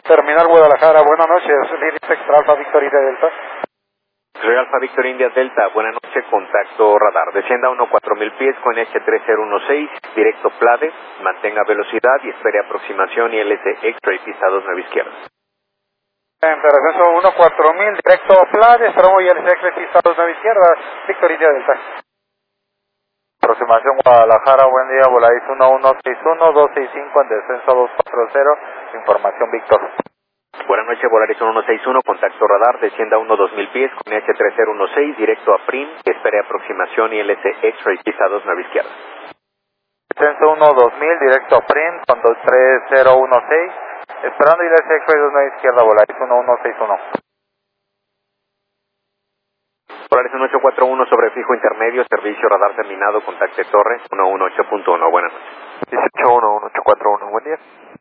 Terminal Guadalajara, buenas noches, línea Extra Alfa Victor India Delta. Soy Alfa Victor India Delta, buenas noches, contacto radar. Descienda a 4000 pies con H3016, directo Plade, mantenga velocidad y espere aproximación y LS X-Ray, pista 29 izquierda. En descenso 4000, directo Plade, esperamos y LS pista 29 izquierda, Victor India Delta. Aproximación Guadalajara, buen día, Volaris 1161, 265 en descenso 240, información Víctor. Buenas noches, Volaris 1161, contacto radar, descienda a 2000 pies con H3016, directo a PRIM, espere aproximación y LS X-Ray, pista 29 izquierda. Descenso 2000, directo a PRIM, con 23016, esperando y LS X-Ray 29 izquierda, Volaris 1161. Volaris 1841 sobre fijo intermedio, servicio radar terminado, contacte torre 118.1, buenas noches. 181141, buen día.